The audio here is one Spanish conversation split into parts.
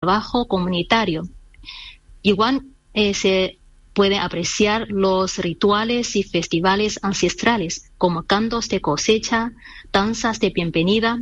trabajo comunitario. Igual se pueden apreciar los rituales y festivales ancestrales, como cantos de cosecha, danzas de bienvenida.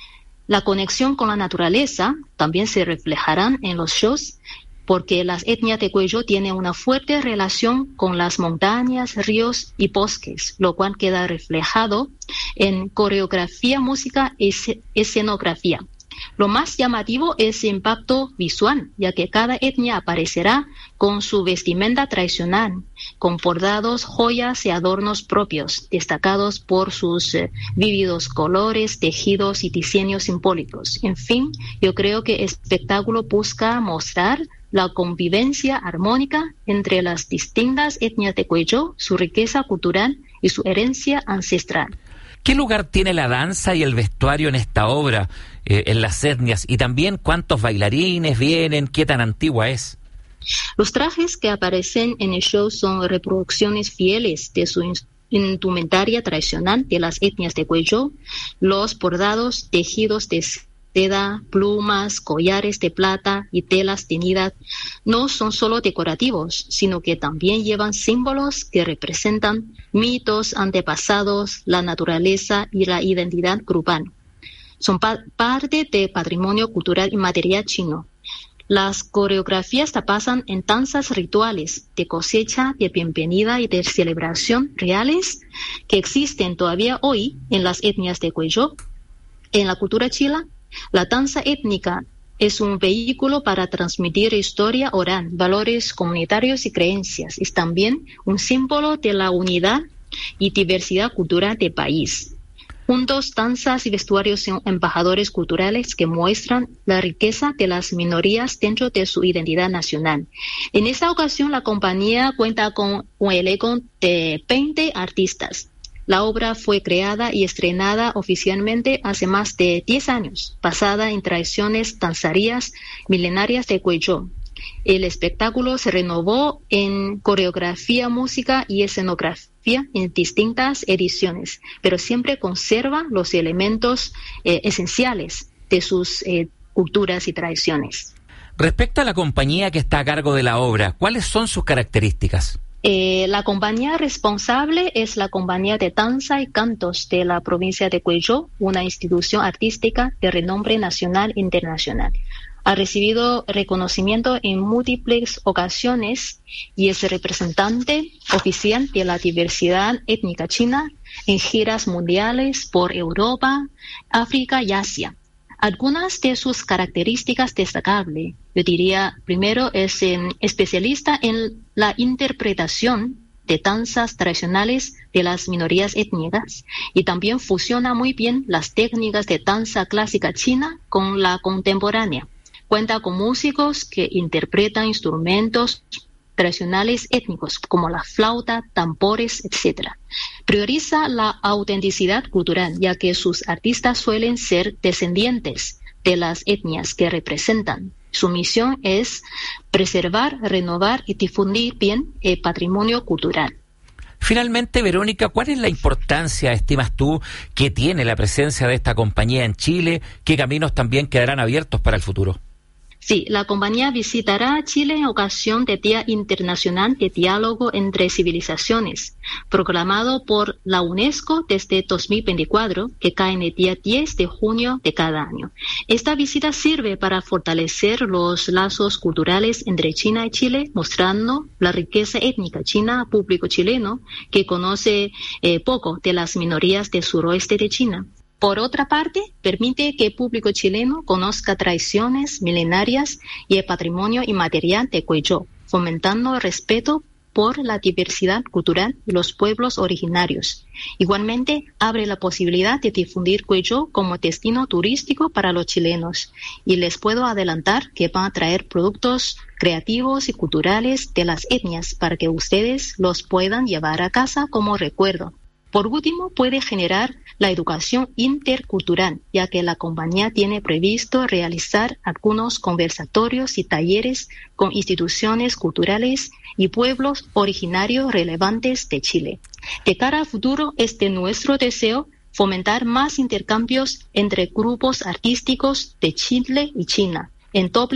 La conexión con la naturaleza también se reflejarán en los shows, porque las etnias de Cuello tienen una fuerte relación con las montañas, ríos y bosques, lo cual queda reflejado en coreografía, música y escenografía. Lo más llamativo es el impacto visual, ya que cada etnia aparecerá con su vestimenta tradicional, con bordados, joyas y adornos propios, destacados por sus vívidos colores, tejidos y diseños simbólicos. En fin, yo creo que el espectáculo busca mostrar la convivencia armónica entre las distintas etnias de Cuello, su riqueza cultural y su herencia ancestral. ¿Qué lugar tiene la danza y el vestuario en esta obra, en las etnias? Y también, ¿cuántos bailarines vienen? ¿Qué tan antigua es? Los trajes que aparecen en el show son reproducciones fieles de su indumentaria tradicional de las etnias de Cuello. Los bordados, tejidos de seda, plumas, collares de plata y telas teñidas no son solo decorativos, sino que también llevan símbolos que representan mitos antepasados, la naturaleza y la identidad grupal. Son parte del patrimonio cultural inmaterial chino. Las coreografías se basan en danzas rituales de cosecha, de bienvenida y de celebración reales que existen todavía hoy en las etnias de Cuello. En la cultura china, la danza étnica es un vehículo para transmitir historia oral, valores comunitarios y creencias. Es también un símbolo de la unidad y diversidad cultural del país. Juntos, danzas y vestuarios son embajadores culturales que muestran la riqueza de las minorías dentro de su identidad nacional. En esta ocasión, la compañía cuenta con un elenco de 20 artistas. La obra fue creada y estrenada oficialmente hace más de 10 años, basada en tradiciones danzarias milenarias de Cuello. El espectáculo se renovó en coreografía, música y escenografía en distintas ediciones, pero siempre conserva los elementos esenciales de sus culturas y tradiciones. Respecto a la compañía que está a cargo de la obra, ¿cuáles son sus características? La compañía responsable es la Compañía de Danza y Cantos de la provincia de Cuello, una institución artística de renombre nacional e internacional. Ha recibido reconocimiento en múltiples ocasiones y es representante oficial de la diversidad étnica china en giras mundiales por Europa, África y Asia. Algunas de sus características destacables, yo diría, primero es especialista en la interpretación de danzas tradicionales de las minorías étnicas y también fusiona muy bien las técnicas de danza clásica china con la contemporánea. Cuenta con músicos que interpretan instrumentos tradicionales étnicos como la flauta, tambores, etc. Prioriza la autenticidad cultural, ya que sus artistas suelen ser descendientes de las etnias que representan. Su misión es preservar, renovar y difundir bien el patrimonio cultural. Finalmente, Verónica, ¿cuál es la importancia, estimas tú, que tiene la presencia de esta compañía en Chile? ¿Qué caminos también quedarán abiertos para el futuro? Sí, la compañía visitará Chile en ocasión del Día Internacional de Diálogo entre Civilizaciones, proclamado por la UNESCO desde 2024, que cae en el día 10 de junio de cada año. Esta visita sirve para fortalecer los lazos culturales entre China y Chile, mostrando la riqueza étnica china al público chileno, que conoce poco de las minorías del suroeste de China. Por otra parte, permite que el público chileno conozca tradiciones milenarias y el patrimonio inmaterial de Cuello, fomentando el respeto por la diversidad cultural de los pueblos originarios. Igualmente, abre la posibilidad de difundir Cuello como destino turístico para los chilenos. Y les puedo adelantar que van a traer productos creativos y culturales de las etnias para que ustedes los puedan llevar a casa como recuerdo. Por último, puede generar la educación intercultural, ya que la compañía tiene previsto realizar algunos conversatorios y talleres con instituciones culturales y pueblos originarios relevantes de Chile. De cara al futuro, es de nuestro deseo fomentar más intercambios entre grupos artísticos de Chile y China, en doble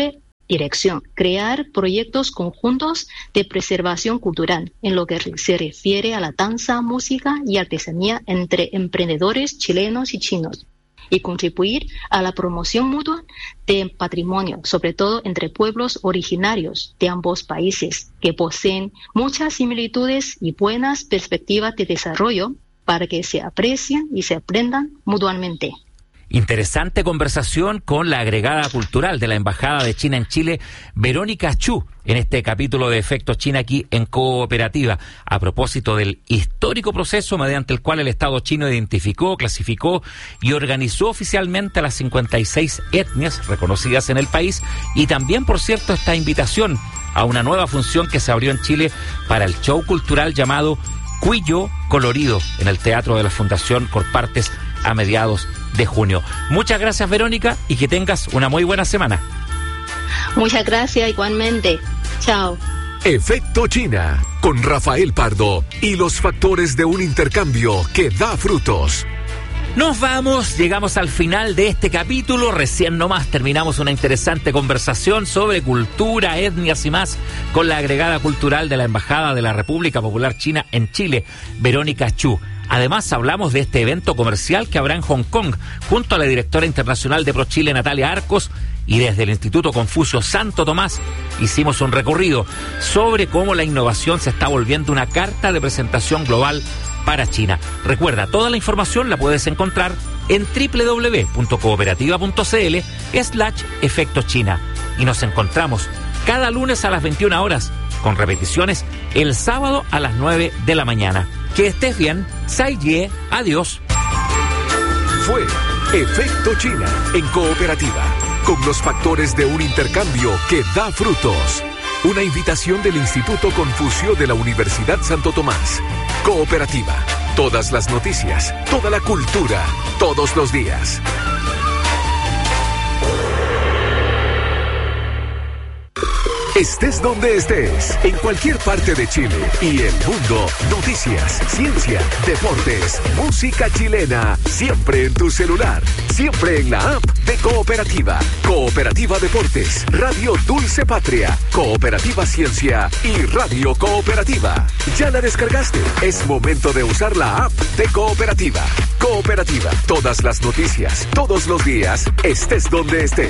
dirección: crear proyectos conjuntos de preservación cultural en lo que se refiere a la danza, música y artesanía entre emprendedores chilenos y chinos, y contribuir a la promoción mutua de patrimonio, sobre todo entre pueblos originarios de ambos países, que poseen muchas similitudes y buenas perspectivas de desarrollo para que se aprecien y se aprendan mutuamente. Interesante conversación con la agregada cultural de la Embajada de China en Chile, Verónica Chu, en este capítulo de Efectos China aquí en Cooperativa, a propósito del histórico proceso mediante el cual el Estado chino identificó, clasificó y organizó oficialmente a las 56 etnias reconocidas en el país, y también, por cierto, esta invitación a una nueva función que se abrió en Chile para el show cultural llamado Cuillo Colorido en el Teatro de la Fundación Corpartes a mediados de junio. Muchas gracias, Verónica, y que tengas una muy buena semana. Muchas gracias, igualmente. Chao. Efecto China, con Rafael Pardo y los factores de un intercambio que da frutos. Nos vamos, llegamos al final de este capítulo. Recién nomás terminamos una interesante conversación sobre cultura, etnias y más con la agregada cultural de la Embajada de la República Popular China en Chile, Verónica Chu. Además, hablamos de este evento comercial que habrá en Hong Kong, junto a la directora internacional de ProChile, Natalia Arcos, y desde el Instituto Confucio Santo Tomás hicimos un recorrido sobre cómo la innovación se está volviendo una carta de presentación global para China. Recuerda, toda la información la puedes encontrar en www.cooperativa.cl/Efectos China. Y nos encontramos cada lunes a las 21 horas, con repeticiones el sábado a las 9 de la mañana. Que estés bien. Sai Ye. Adiós. Fue Efecto China en Cooperativa, con los factores de un intercambio que da frutos. Una invitación del Instituto Confucio de la Universidad Santo Tomás. Cooperativa. Todas las noticias, toda la cultura, todos los días. Estés donde estés, en cualquier parte de Chile y el mundo, noticias, ciencia, deportes, música chilena, siempre en tu celular, siempre en la app de Cooperativa. Cooperativa Deportes, Radio Dulce Patria, Cooperativa Ciencia y Radio Cooperativa. ¿Ya la descargaste? Es momento de usar la app de Cooperativa. Cooperativa, todas las noticias, todos los días, estés donde estés.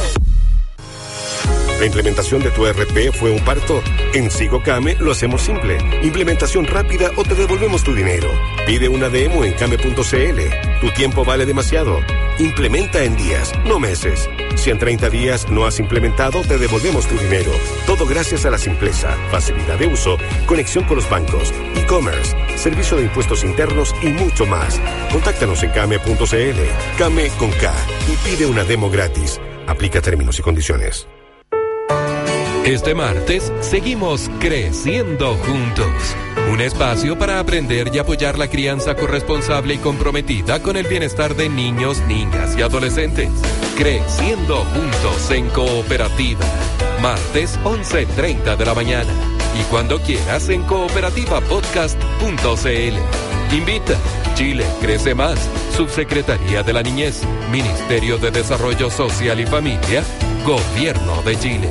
¿La implementación de tu ERP fue un parto? En SigoCame lo hacemos simple. Implementación rápida o te devolvemos tu dinero. Pide una demo en came.cl. Tu tiempo vale demasiado. Implementa en días, no meses. Si en 30 días no has implementado, te devolvemos tu dinero. Todo gracias a la simpleza, facilidad de uso, conexión con los bancos, e-commerce, servicio de impuestos internos y mucho más. Contáctanos en came.cl. Came con K y pide una demo gratis. Aplica términos y condiciones. Este martes seguimos creciendo juntos. Un espacio para aprender y apoyar la crianza corresponsable y comprometida con el bienestar de niños, niñas y adolescentes. Creciendo juntos en Cooperativa. Martes 11:30 de la mañana. Y cuando quieras en cooperativapodcast.cl. Invita. Chile crece más. Subsecretaría de la Niñez. Ministerio de Desarrollo Social y Familia. Gobierno de Chile.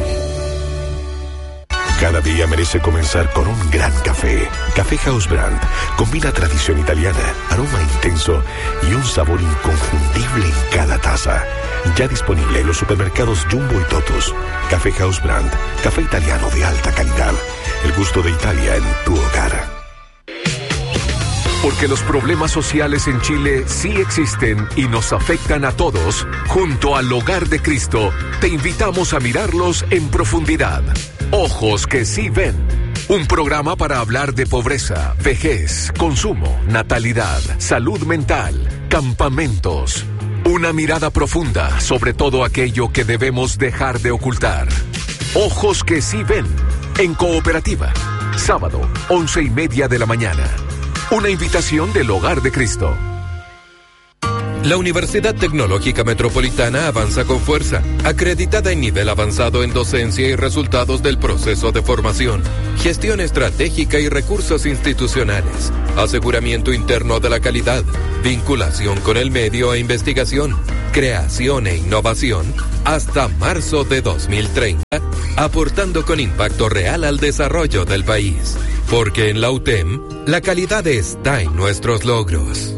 Cada día merece comenzar con un gran café. Café House Brand combina tradición italiana, aroma intenso y un sabor inconfundible en cada taza. Ya disponible en los supermercados Jumbo y Totus. Café House Brand, café italiano de alta calidad. El gusto de Italia en tu hogar. Porque los problemas sociales en Chile sí existen y nos afectan a todos, junto al Hogar de Cristo, te invitamos a mirarlos en profundidad. Ojos que sí ven. Un programa para hablar de pobreza, vejez, consumo, natalidad, salud mental, campamentos. Una mirada profunda sobre todo aquello que debemos dejar de ocultar. Ojos que sí ven. En Cooperativa. Sábado, 11:30 de la mañana. Una invitación del Hogar de Cristo. La Universidad Tecnológica Metropolitana avanza con fuerza, acreditada en nivel avanzado en docencia y resultados del proceso de formación, gestión estratégica y recursos institucionales, aseguramiento interno de la calidad, vinculación con el medio e investigación, creación e innovación, hasta marzo de 2030, aportando con impacto real al desarrollo del país. Porque en la UTEM, la calidad está en nuestros logros.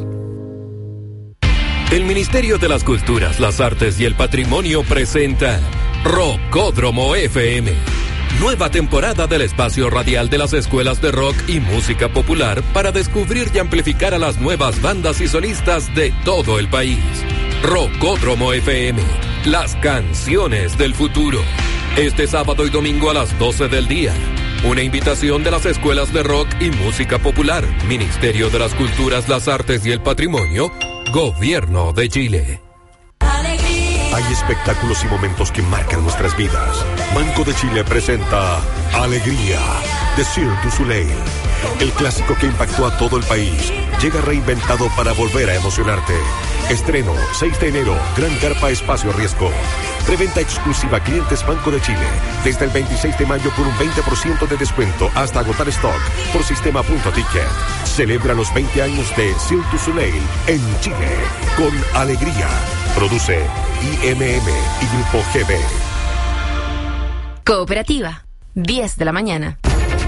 El Ministerio de las Culturas, las Artes y el Patrimonio presenta Rockódromo FM. Nueva temporada del espacio radial de las escuelas de rock y música popular para descubrir y amplificar a las nuevas bandas y solistas de todo el país. Rockódromo FM, las canciones del futuro. Este sábado y domingo a las 12 del día. Una invitación de las escuelas de rock y música popular, Ministerio de las Culturas, las Artes y el Patrimonio, Gobierno de Chile. Hay espectáculos y momentos que marcan nuestras vidas. Banco de Chile presenta Alegría, de Cirque du Soleil. El clásico que impactó a todo el país llega reinventado para volver a emocionarte. Estreno 6 de enero, Gran Carpa Espacio Riesgo. Preventa exclusiva clientes Banco de Chile. Desde el 26 de mayo por un 20% de descuento hasta agotar stock por sistema Punto Ticket. Celebra los 20 años de Cirque du Soleil en Chile con Alegría. Produce IMM y Grupo GB. Cooperativa, 10 de la mañana.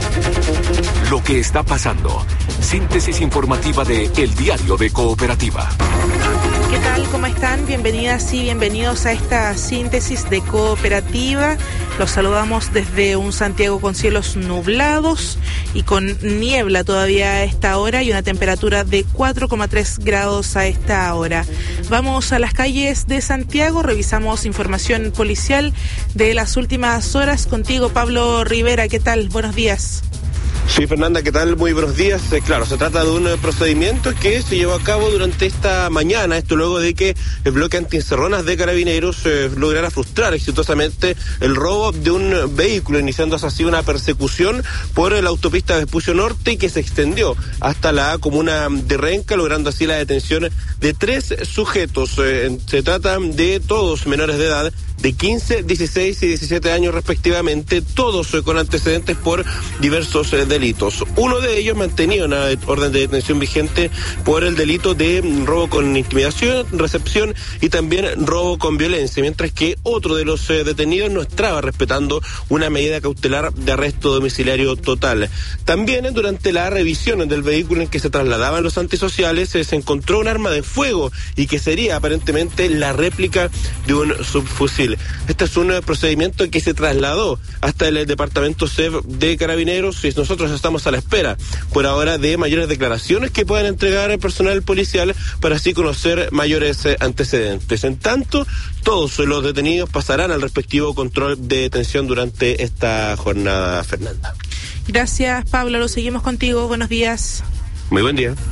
Lo que está pasando. Síntesis informativa de El Diario de Cooperativa. ¿Qué tal? ¿Cómo están? Bienvenidas y bienvenidos a esta síntesis de Cooperativa. Los saludamos desde un Santiago con cielos nublados y con niebla todavía a esta hora y una temperatura de 4,3 grados a esta hora. Vamos a las calles de Santiago, revisamos información policial de las últimas horas. Contigo, Pablo Rivera, ¿qué tal? Buenos días. Sí, Fernanda, ¿qué tal? Muy buenos días. Claro, se trata de un procedimiento que se llevó a cabo durante esta mañana, esto luego de que el bloque antiencerronas de Carabineros lograra frustrar exitosamente el robo de un vehículo, iniciando así una persecución por la autopista Vespucio Norte y que se extendió hasta la comuna de Renca, logrando así la detención de 3 sujetos. Se trata de todos menores de edad, de 15, 16 y 17 años respectivamente, todos con antecedentes por diversos delitos. Uno de ellos mantenía una orden de detención vigente por el delito de robo con intimidación, recepción y también robo con violencia, mientras que otro de los detenidos no estaba respetando una medida cautelar de arresto domiciliario total. También durante la revisión del vehículo en que se trasladaban los antisociales se encontró un arma de fuego y que sería aparentemente la réplica de un subfusil. Este es un procedimiento que se trasladó hasta el departamento SEB de Carabineros y nosotros estamos a la espera por ahora de mayores declaraciones que puedan entregar el personal policial para así conocer mayores antecedentes. En tanto, todos los detenidos pasarán al respectivo control de detención durante esta jornada, Fernanda. Gracias, Pablo. Lo seguimos contigo. Buenos días. Muy buen día.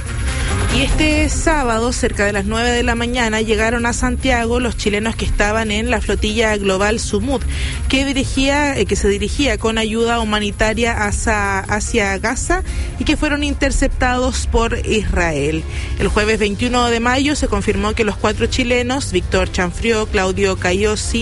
Y este sábado, cerca de las 9 de la mañana, llegaron a Santiago los chilenos que estaban en la flotilla global Sumut, que se dirigía con ayuda humanitaria hacia Gaza y que fueron interceptados por Israel. El jueves 21 de mayo se confirmó que los 4 chilenos, Víctor Chanfrió, Claudio Cayosi,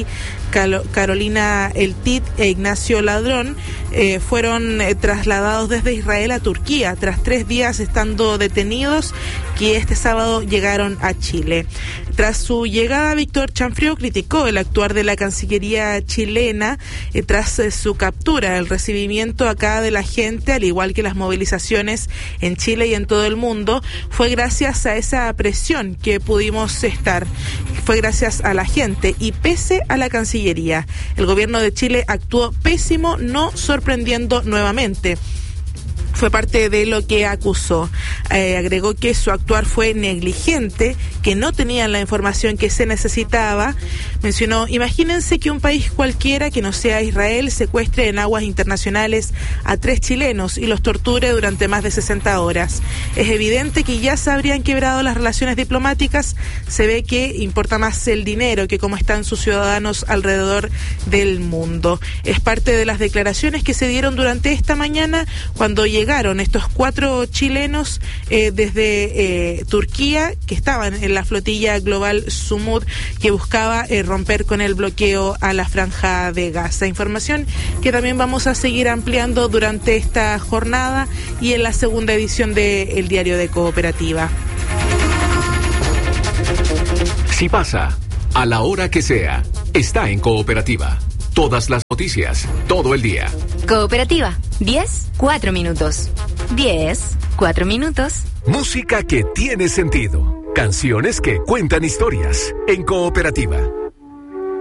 Carolina Eltit e Ignacio Ladrón, fueron trasladados desde Israel a Turquía tras 3 días estando detenidos, que este sábado llegaron a Chile. Tras su llegada, Víctor Chanfrió criticó el actuar de la Cancillería chilena tras su captura. El recibimiento acá de la gente, al igual que las movilizaciones en Chile y en todo el mundo, fue gracias a esa presión que pudimos estar. Fue gracias a la gente y pese a la Cancillería. El gobierno de Chile actuó pésimo, no sorprendiendo nuevamente. Fue parte de lo que acusó. Agregó que su actuar fue negligente, que no tenían la información que se necesitaba. Mencionó, imagínense que un país cualquiera que no sea Israel secuestre en aguas internacionales a 3 chilenos y los torture durante más de 60 horas. Es evidente que ya se habrían quebrado las relaciones diplomáticas. Se ve que importa más el dinero que cómo están sus ciudadanos alrededor del mundo. Es parte de las declaraciones que se dieron durante esta mañana cuando llegaron llegaron estos 4 chilenos desde Turquía, que estaban en la flotilla global Sumud, que buscaba romper con el bloqueo a la franja de Gaza. Información que también vamos a seguir ampliando durante esta jornada y en la segunda edición de El Diario de Cooperativa. Si pasa, a la hora que sea, está en Cooperativa. Todas las noticias, todo el día. Cooperativa, 10, 4 minutos. 10, 4 minutos. Música que tiene sentido. Canciones que cuentan historias. En Cooperativa.